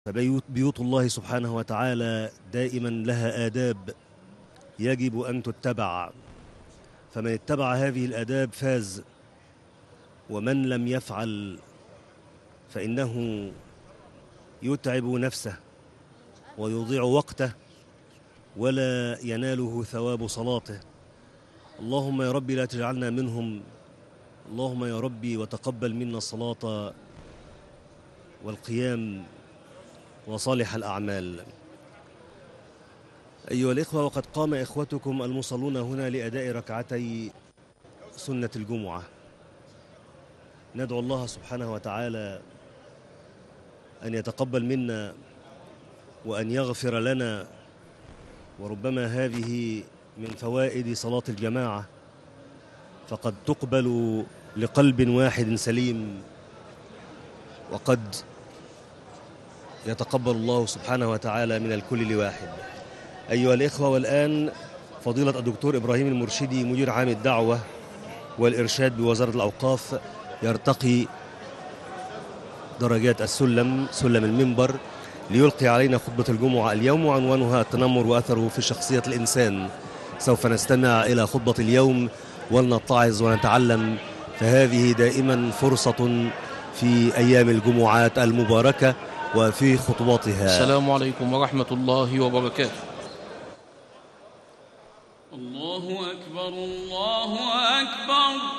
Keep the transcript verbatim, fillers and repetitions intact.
فبيوت بيوت الله سبحانه وتعالى دائما لها آداب يجب أن تتبع، فمن اتبع هذه الآداب فاز، ومن لم يفعل فإنه يتعب نفسه ويضيع وقته ولا يناله ثواب صلاته. اللهم يا ربي لا تجعلنا منهم، اللهم يا ربي وتقبل منا الصلاة والقيام وصالح الأعمال. أيها الإخوة، وقد قام إخوتكم المصلون هنا لأداء ركعتي سنة الجمعة. ندعو الله سبحانه وتعالى أن يتقبل منا وأن يغفر لنا، وربما هذه من فوائد صلاة الجماعة، فقد تقبل لقلب واحد سليم، وقد يتقبل الله سبحانه وتعالى من الكل لواحد. أيها الإخوة، والآن فضيلة الدكتور إبراهيم المرشدي مدير عام الدعوة والإرشاد بوزارة الأوقاف يرتقي درجات السلم، سلم المنبر، ليلقي علينا خطبة الجمعة اليوم، وعنوانها التنمر وأثره في شخصية الإنسان. سوف نستمع إلى خطبة اليوم ولنتعظ ونتعلم، فهذه دائما فرصة في أيام الجمعات المباركة وفي خطباتها. السلام عليكم ورحمة الله وبركاته. الله أكبر، الله أكبر.